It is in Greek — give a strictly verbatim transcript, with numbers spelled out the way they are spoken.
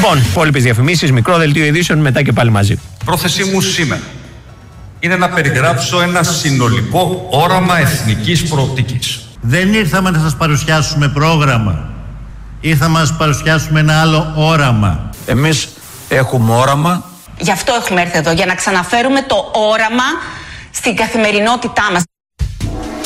Λοιπόν, υπόλοιπες διαφημίσεις, μικρό δελτίο ειδήσεων, μετά και πάλι μαζί. Πρόθεσή μου σήμερα είναι να περιγράψω ένα συνολικό όραμα εθνικής προοπτικής. Δεν ήρθαμε να σας παρουσιάσουμε πρόγραμμα. Ήρθαμε να σας παρουσιάσουμε ένα άλλο όραμα. Εμείς έχουμε όραμα. Γι' αυτό έχουμε έρθει εδώ, για να ξαναφέρουμε το όραμα στην καθημερινότητά μας.